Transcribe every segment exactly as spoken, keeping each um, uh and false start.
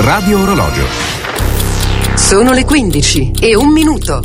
Radio Orologio. Sono le quindici e un minuto.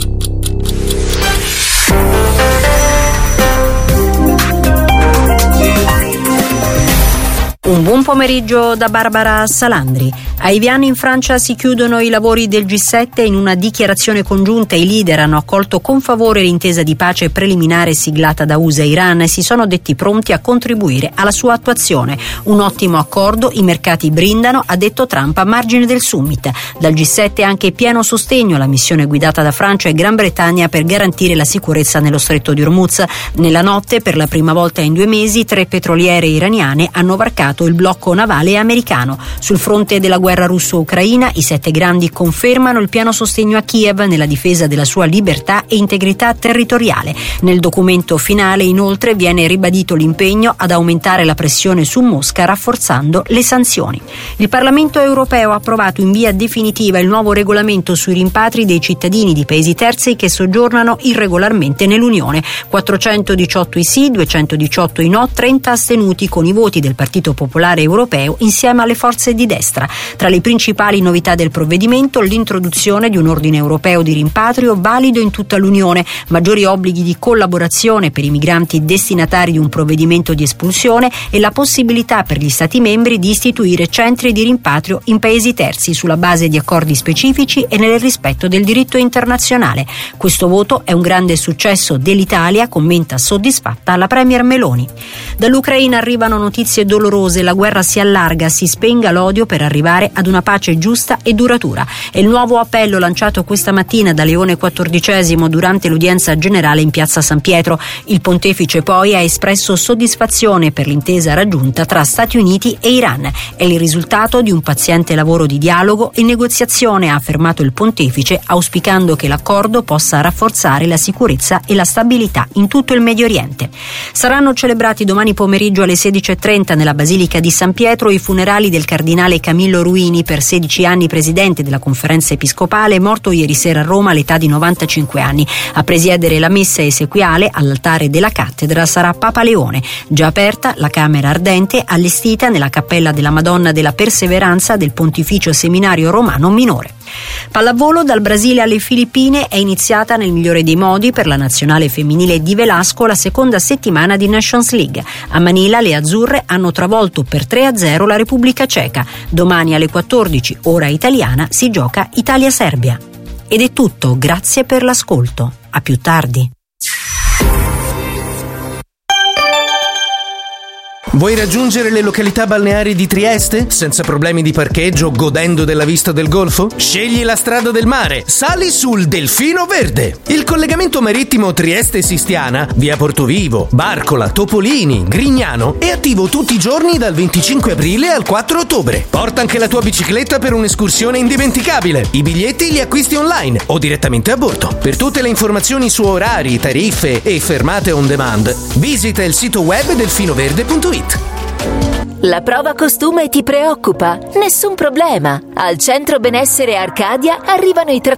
Un buon pomeriggio da Barbara Salandri. A Evian in Francia si chiudono i lavori del G sette. In una dichiarazione congiunta i leader hanno accolto con favore l'intesa di pace preliminare siglata da U S A e Iran e si sono detti pronti a contribuire alla sua attuazione. Un ottimo accordo, i mercati brindano, ha detto Trump a margine del summit. Dal G sette anche pieno sostegno alla missione guidata da Francia e Gran Bretagna per garantire la sicurezza nello stretto di Hormuz. Nella notte, per la prima volta in due mesi, tre petroliere iraniane hanno varcato il blocco navale americano. Sul fronte della guerra russo-ucraina, i sette grandi confermano il pieno sostegno a Kiev nella difesa della sua libertà e integrità territoriale. Nel documento finale, inoltre, viene ribadito l'impegno ad aumentare la pressione su Mosca rafforzando le sanzioni. Il Parlamento europeo ha approvato in via definitiva il nuovo regolamento sui rimpatri dei cittadini di paesi terzi che soggiornano irregolarmente nell'Unione. quattrocentodiciotto i sì, duecentodiciotto i no, trenta astenuti, con i voti del Partito Popolare Europeo insieme alle forze di destra. Tra le principali novità del provvedimento, l'introduzione di un ordine europeo di rimpatrio valido in tutta l'Unione, maggiori obblighi di collaborazione per i migranti destinatari di un provvedimento di espulsione e la possibilità per gli Stati membri di istituire centri di rimpatrio in paesi terzi sulla base di accordi specifici e nel rispetto del diritto internazionale. Questo voto è un grande successo dell'Italia, commenta soddisfatta la Premier Meloni. Dall'Ucraina arrivano notizie dolorose, la guerra si allarga, si spenga l'odio per arrivare ad una pace giusta e duratura. È il nuovo appello lanciato questa mattina da Leone quattordicesimo durante l'udienza generale in piazza San Pietro. Il pontefice poi ha espresso soddisfazione per l'intesa raggiunta tra Stati Uniti e Iran. È il risultato di un paziente lavoro di dialogo e negoziazione, ha affermato il pontefice, auspicando che l'accordo possa rafforzare la sicurezza e la stabilità in tutto il Medio Oriente. Saranno celebrati domani pomeriggio alle sedici e trenta nella Basilica di San Pietro i funerali del cardinale Camillo Ruini, per sedici anni presidente della Conferenza Episcopale, morto ieri sera a Roma all'età di novantacinque anni. A presiedere la messa esequiale all'altare della cattedra sarà Papa Leone. Già aperta la camera ardente allestita nella cappella della Madonna della Perseveranza del Pontificio Seminario Romano Minore. Pallavolo, dal Brasile alle Filippine è iniziata nel migliore dei modi per la nazionale femminile di Velasco la seconda settimana di Nations League. A Manila le azzurre hanno travolto per tre a zero la Repubblica Ceca. Domani alle quattordici, ora italiana, si gioca Italia-Serbia. Ed è tutto, grazie per l'ascolto. A più tardi. Vuoi raggiungere le località balneari di Trieste senza problemi di parcheggio, godendo della vista del golfo? Scegli la strada del mare, sali sul Delfino Verde. Il collegamento marittimo Trieste-Sistiana, via Portovivo, Barcola, Topolini, Grignano, è attivo tutti i giorni dal venticinque aprile al quattro ottobre. Porta anche la tua bicicletta per un'escursione indimenticabile. I biglietti li acquisti online o direttamente a bordo. Per tutte le informazioni su orari, tariffe e fermate on demand, visita il sito web delfinoverde punto it. La prova costume ti preoccupa? Nessun problema! Al Centro Benessere Arcadia arrivano i trattamenti